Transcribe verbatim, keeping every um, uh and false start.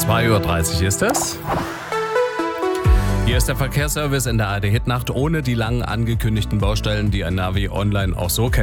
zwei Uhr dreißig ist es. Hier ist der Verkehrsservice in der A R D Hitnacht ohne die lang angekündigten Baustellen, die ein Navi online auch so kennt.